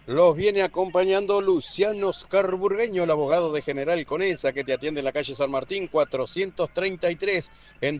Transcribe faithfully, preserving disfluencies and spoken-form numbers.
Los viene acompañando Luciano Oscar Burgueño, el abogado de General Conesa, que te atiende en la calle San Martín cuatrocientos treinta y tres, en